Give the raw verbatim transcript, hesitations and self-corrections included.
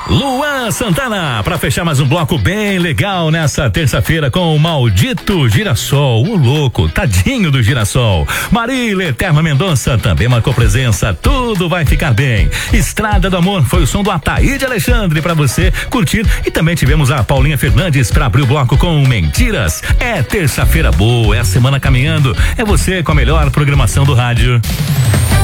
Luan Santana, pra fechar mais um bloco bem legal nessa terça-feira com o Maldito Girassol, o louco, tadinho do girassol. Marília Eterna Mendonça também marcou presença, tudo vai ficar bem. Estrada do Amor foi o som do Ataíde Alexandre pra você curtir, e também tivemos a Paulinha Fernandes pra abrir o bloco com Mentiras. É terça-feira boa, é a semana caminhando, é você com a melhor programação do rádio.